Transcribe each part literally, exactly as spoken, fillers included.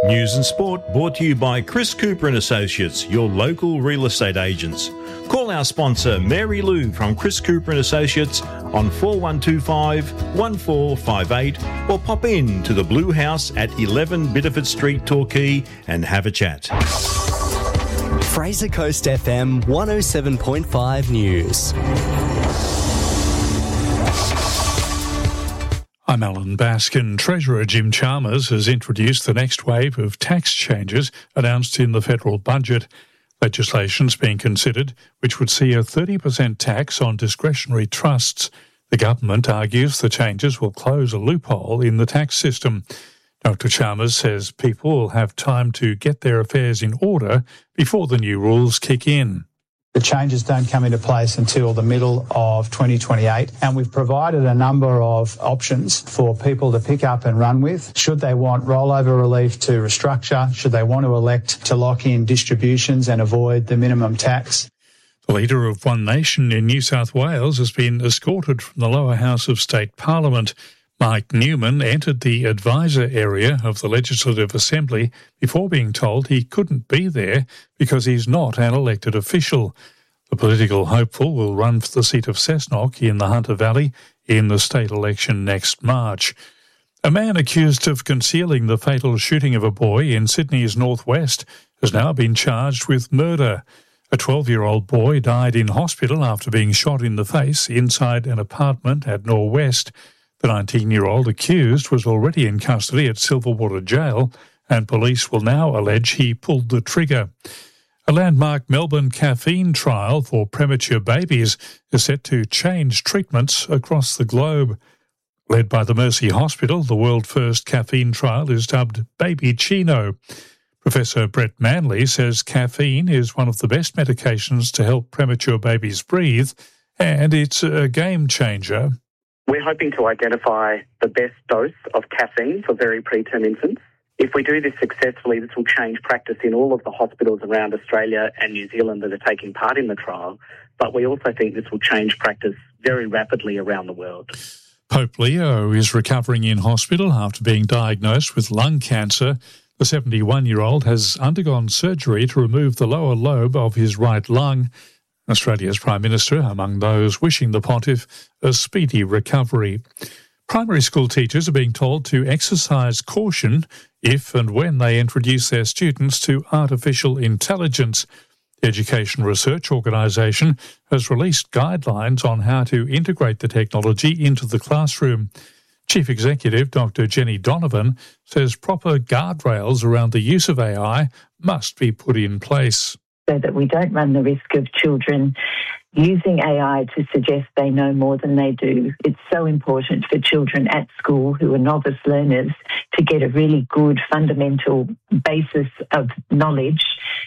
News and sport brought to you by Chris Cooper and Associates, your local real estate agents. Call our sponsor Mary Lou from Chris Cooper and Associates on four one two five, one four five eight or pop in to the Blue House at eleven Biddeford Street, Torquay and have a chat. Fraser Coast F M one oh seven point five News. I'm Alan Baskin. Treasurer Jim Chalmers has introduced the next wave of tax changes announced in the federal budget. Legislation's being considered, which would see a thirty percent tax on discretionary trusts. The government argues the changes will close a loophole in the tax system. Doctor Chalmers says people will have time to get their affairs in order before the new rules kick in. The changes don't come into place until the middle of twenty twenty-eight, and we've provided a number of options for people to pick up and run with. Should they want rollover relief to restructure? Should they want to elect to lock in distributions and avoid the minimum tax? The leader of One Nation in New South Wales has been escorted from the lower house of state parliament. Mike Newman entered the advisor area of the Legislative Assembly before being told he couldn't be there because he's not an elected official. The political hopeful will run for the seat of Cessnock in the Hunter Valley in the state election next March. A man accused of concealing the fatal shooting of a boy in Sydney's northwest has now been charged with murder. A twelve-year-old boy died in hospital after being shot in the face inside an apartment at Norwest. The nineteen-year-old accused was already in custody at Silverwater Jail, and police will now allege he pulled the trigger. A landmark Melbourne caffeine trial for premature babies is set to change treatments across the globe. Led by the Mercy Hospital, the world-first caffeine trial is dubbed Baby Chino. Professor Brett Manley says caffeine is one of the best medications to help premature babies breathe, and it's a game-changer. We're hoping to identify the best dose of caffeine for very preterm infants. If we do this successfully, this will change practice in all of the hospitals around Australia and New Zealand that are taking part in the trial, but we also think this will change practice very rapidly around the world. Pope Leo is recovering in hospital after being diagnosed with lung cancer. The seventy-one-year-old has undergone surgery to remove the lower lobe of his right lung. Australia's Prime Minister among those wishing the Pontiff a speedy recovery. Primary school teachers are being told to exercise caution if and when they introduce their students to artificial intelligence. The Education Research Organisation has released guidelines on how to integrate the technology into the classroom. Chief Executive Doctor Jenny Donovan says proper guardrails around the use of A I must be put in place, so that we don't run the risk of children using A I to suggest they know more than they do. It's so important for children at school who are novice learners to get a really good fundamental basis of knowledge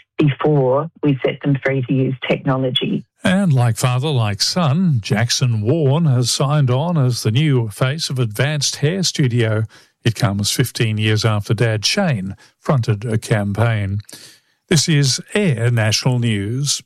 before we set them free to use technology. And like father, like son, Jackson Warne has signed on as the new face of Advanced Hair Studio. It comes fifteen years after Dad Shane fronted a campaign. This is Air National News.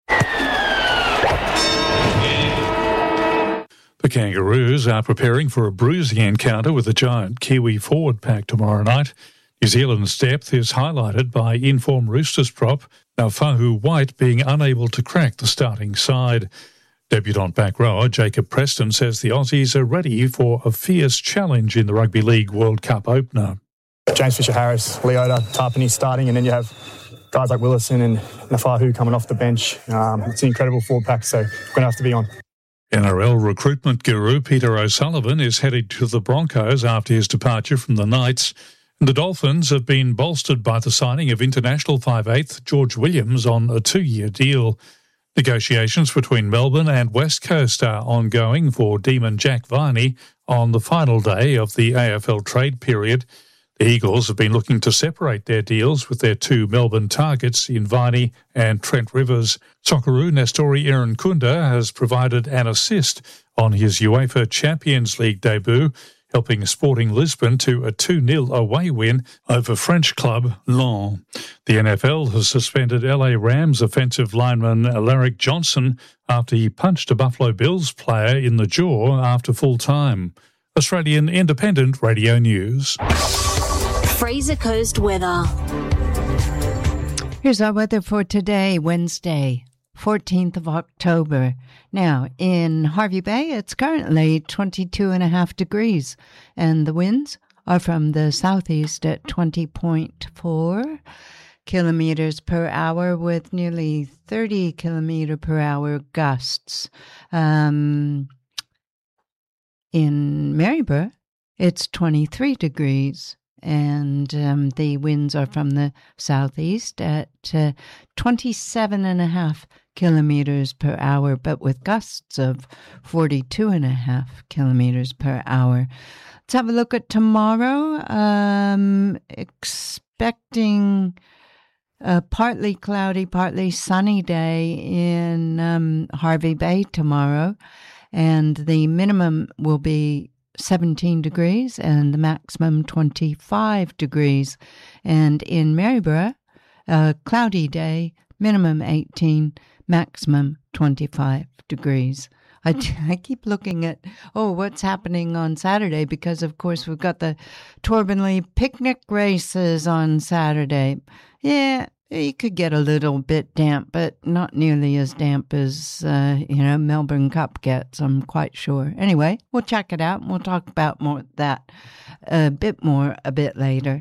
The Kangaroos are preparing for a bruising encounter with a giant Kiwi forward pack tomorrow night. New Zealand's depth is highlighted by in-form Roosters prop Naufahu White being unable to crack the starting side. Debutant back rower Jacob Preston says the Aussies are ready for a fierce challenge in the Rugby League World Cup opener. James Fisher-Harris, Leota, Tarpany starting, and then you have guys like Willison and Naufahu coming off the bench. Um, it's an incredible forward pack, so we're going to have to be on. N R L recruitment guru Peter O'Sullivan is headed to the Broncos after his departure from the Knights. The Dolphins have been bolstered by the signing of international five eighth George Williams on a two-year deal. Negotiations between Melbourne and West Coast are ongoing for Demon Jack Viney on the final day of the A F L trade period. The Eagles have been looking to separate their deals with their two Melbourne targets in Viney and Trent Rivers. Socceroo Nestori Irankunda has provided an assist on his UEFA Champions League debut, helping Sporting Lisbon to a two nil away win over French club Lens. The N F L has suspended L A Rams offensive lineman Alaric Johnson after he punched a Buffalo Bills player in the jaw after full time. Australian Independent Radio News. Fraser Coast weather. Here's our weather for today, Wednesday, fourteenth of October. Now, in Hervey Bay, it's currently twenty-two and a half degrees, and the winds are from the southeast at twenty point four kilometers per hour with nearly thirty kilometer per hour gusts. Um, in Maryborough, it's twenty-three degrees. And um, the winds are from the southeast at uh, twenty-seven and a half kilometers per hour, but with gusts of forty-two and a half kilometers per hour. Let's have a look at tomorrow. Um, expecting a partly cloudy, partly sunny day in um, Hervey Bay tomorrow, and the minimum will be seventeen degrees and the maximum twenty-five degrees. And in Maryborough, a cloudy day, minimum eighteen, maximum twenty-five degrees. I, I keep looking at, oh, what's happening on Saturday, because, of course, we've got the Torbanley picnic races on Saturday. Yeah, you could get a little bit damp, but not nearly as damp as, uh, you know, Melbourne Cup gets, I'm quite sure. Anyway, we'll check it out, and we'll talk about more that a bit more a bit later.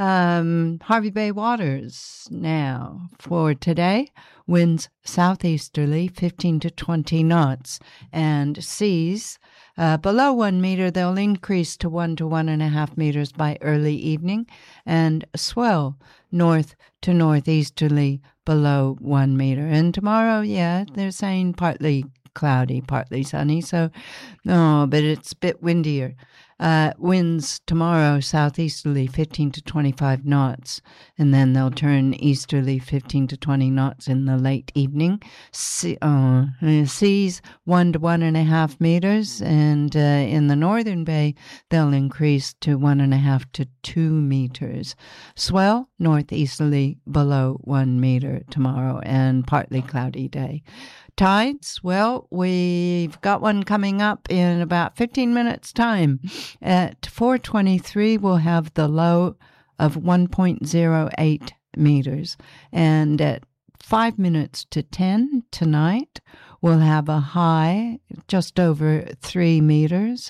Um, Hervey Bay waters now for today. Winds southeasterly, fifteen to twenty knots, and seas uh, below one meter. They'll increase to one to one and a half meters by early evening, and swell north to northeasterly below one meter. And tomorrow, yeah, they're saying partly cloudy, partly sunny. So, no, but it's a bit windier. Uh, winds tomorrow southeasterly fifteen to twenty-five knots, and then they'll turn easterly fifteen to twenty knots in the late evening. Sea, uh, seas one to one and a half meters, and uh, in the northern bay they'll increase to one and a half to two meters. Swell northeasterly below one meter tomorrow, and partly cloudy day. Tides, well, we've got one coming up in about fifteen minutes' time. At four twenty-three, we'll have the low of one point zero eight meters. And at five minutes to ten tonight, we'll have a high just over three meters.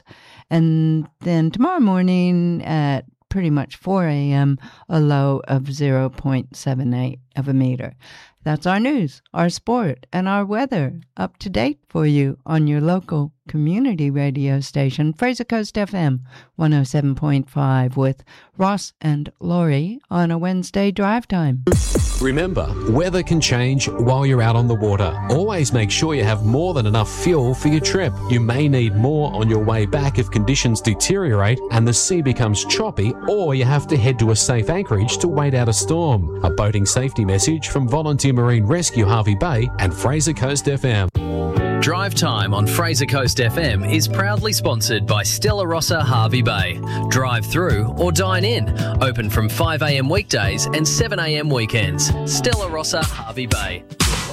And then tomorrow morning at pretty much four a.m., a low of zero point seven eight of a meter. That's our news, our sport, and our weather up to date for you on your local community radio station, Fraser Coast F M one oh seven point five, with Ross and Laurie on a Wednesday drive time. Remember, weather can change while you're out on the water. Always make sure you have more than enough fuel for your trip. You may need more on your way back if conditions deteriorate and the sea becomes choppy, or you have to head to a safe anchorage to wait out a storm. A boating safety message from Volunteer Marine Rescue Hervey Bay and Fraser Coast F M. Drive Time on Fraser Coast F M is proudly sponsored by Stella Rossa Hervey Bay. Drive through or dine in. Open from five a.m. weekdays and seven a.m. weekends. Stella Rossa Hervey Bay.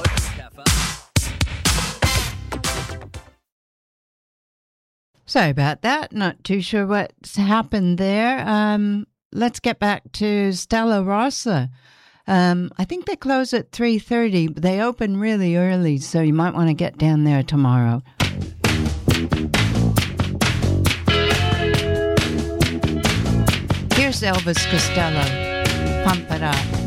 Sorry about that. Not too sure what's happened there. Um, let's get back to Stella Rossa. Um, I think they close at three thirty, but they open really early, so you might want to get down there tomorrow. Here's Elvis Costello. Pump it up.